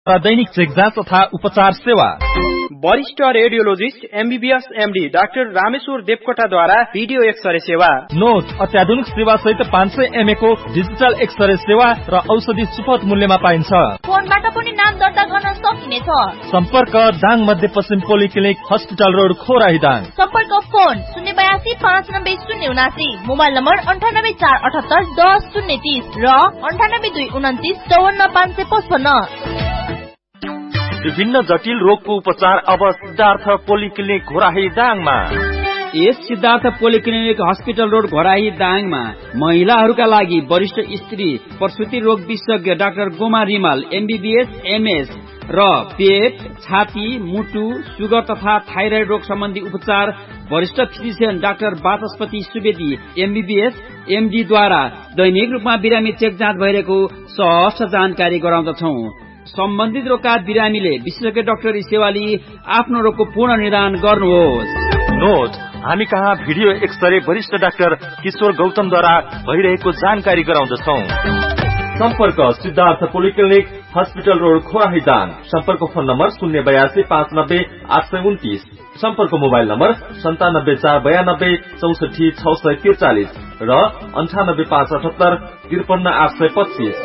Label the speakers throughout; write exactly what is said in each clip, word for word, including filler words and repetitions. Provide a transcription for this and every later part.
Speaker 1: दैनिक check जाँच तथा उपचार सेवा।
Speaker 2: वरिष्ठ radiologist MBBS MD doctor Rameshwar देवकोटाद्वारा video x-ray सेवा।
Speaker 1: नोट अत्याधुनिक सेवा सहित पाँच सय एमए को डिजिटल एक्सरे सेवा र औषधि सुपथ मूल्यमा पाइन्छ।
Speaker 3: फोनबाट पनि नाम दर्ता गर्न सकिनेछ।
Speaker 1: सम्पर्क दाङ मध्यपश्चिम पोलिक्लिनिक हस्पिटल रोड खोराही दाङ।
Speaker 3: सम्पर्क फोन शून्य बयासी पाँच नब्बे शून्य उनासी, मोबाइल नम्बर अन्ठानब्बे चार अठहत्तर दस शून्य तीस र अन्ठानब्बे दुई उन्तिस चौवन्न पाँच सय पचपन्न।
Speaker 1: विभिन्न जटिल रोगको उपचार अब सिद्धार्थ पोलिक्लिनिक घोराही दाङमा।
Speaker 4: यस Siddhartha polyclinic hospital road Ghorahi दाङमा महिलाहरूका लागि वरिष्ठ स्त्री प्रसुति रोग विशेषज्ञ doctor Goma Rimal MBBS MS र पेट, छाती, मुटु, सुगर तथा थाइराइड रोग सम्बन्धी उपचार वरिष्ठ फिजिशियन डाक्टर वाचस्पति सुवेदी एमबीबीएस एमडी द्वारा दैनिक रूपमा बिरामी चेक जाँच भइरहेको सहज जानकारी गराउँदछौ। सम्बन्धित रोगका बिरामीले विशेषज्ञ डाक्टरी सेवा लिई आफ्नो रोगको पूर्ण निदान गर्नुहोस्।
Speaker 1: नोट हामी कहाँ भिडियो एक्सरे वरिष्ठ डाक्टर किशोर गौतमद्वारा भइरहेको जानकारी गराउँदछौ। सम्पर्क Siddhartha polyclinic hospital road खोराही Dang. सम्पर्क फोन नम्बर शून्य बयासी पाँच नब्बे आठ सय उन्तिस। सम्पर्क मोबाइल नम्बर सन्तानब्बे चार बयानब्बे चौसठी छ सय त्रिचालिस र अन्ठानब्बे पाँच अठहत्तर त्रिपन्न आठ सय पच्चीस।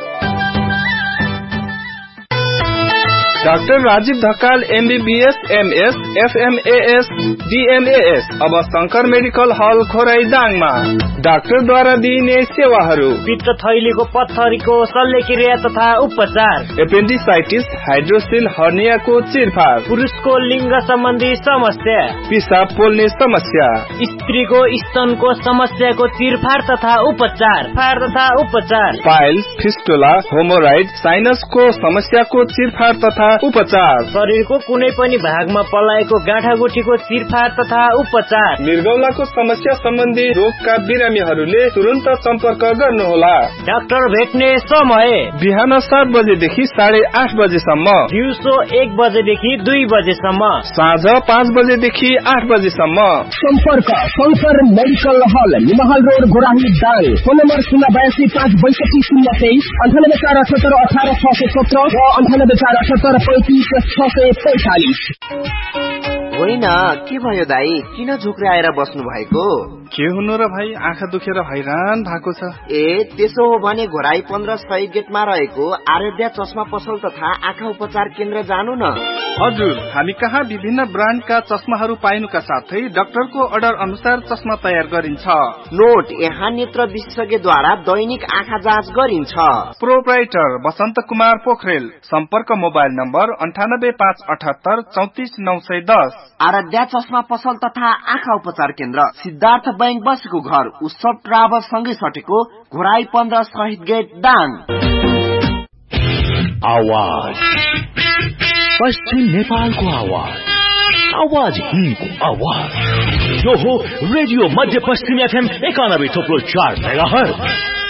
Speaker 2: Doctor Rajiv Dhakal MBBS MS एफएमएएस डीएमएएस अब शंकर मेडिकल हल खोराई दाङमा डाक्टरद्वारा दिइने सेवाहरू
Speaker 5: पित्त थैलीको पत्थरीको शल्यक्रिया तथा उपचार,
Speaker 2: एपेन्डिसाइटिस, हाइड्रोसिल हर्नियाको चिरफार,
Speaker 5: पुरुषको लिङ्ग सम्बन्धी समस्या,
Speaker 2: पिसाब पोल्ने समस्या,
Speaker 5: स्त्रीको स्तनको समस्याको चिरफार तथा उपचार फार तथा उपचार,
Speaker 2: पाइल्स, फिस्टुला, होमोराइड, साइनसको समस्याको चिरफार तथा उपचार,
Speaker 5: शरीरको कुनै पनि भागमा पलाएको गाँठागुठीको चिरफार तथा उपचार,
Speaker 2: मृगौलाको समस्या सम्बन्धी रोगका बिरामीहरूले तुरन्त सम्पर्क गर्नुहोला।
Speaker 5: डाक्टर भेट्ने समय
Speaker 2: बिहान सात बजेदेखि साढे आठ बजेसम्म,
Speaker 5: दिउँसो एक बजेदेखि दुई बजेसम्म,
Speaker 2: साँझ पाँच बजेदेखि आठ बजेसम्म।
Speaker 6: सम्पर्क शंकर मेडिकल हल निमहल road Ghorahi Dang. Phone number शून्य बयासी पाँच बैसठी शून्य तेइस, अन्ठानब्बे चार अठहत्तर अठार छ सय सत्र र अन्ठानब्बे चार अठहत्तर पैंतिस छ सय पैंतालिस।
Speaker 7: होइन के भयो दाई, किन झुक्राएर बस्नु भएको?
Speaker 2: के हुनु र भाइ, आँखा दुखेर हैरान भएको छ।
Speaker 7: ए त्यसो हो भने घोराई पन्ध्र सय गेटमा रहेको आराध्या चस्मा पसल तथा आँखा उपचार केन्द्र जानु न।
Speaker 2: हजुर, हामी कहाँ विभिन्न ब्रान्डका चस्माहरू पाइनुका साथै डाक्टरको अर्डर अनुसार चस्मा तयार गरिन्छ।
Speaker 7: नोट यहाँ नेत्र विशेषज्ञद्वारा दैनिक आँखा जाँच गरिन्छ।
Speaker 2: प्रोप्राइटर बसन्त कुमार पोखरेल। सम्पर्क मोबाइल नम्बर अन्ठानब्बे पाँच अठहत्तर चौतिस नौ सय दस।
Speaker 7: आराध्या चस्मा पसल तथा आँखा उपचार केन्द्र सिद्धार्थ बैंक बसेको घर उत्सव ट्राभल सँगै सटेको घोराई पन्ध्र शहीद गेट दाङ।
Speaker 8: आवाज पश्चिम नेपालको आवाज, आवाज हिन्दको आवाज। यो हो रेडियो मध्य पश्चिम एफएम एकानब्बे थोप्लो चार मेगाहर्ज।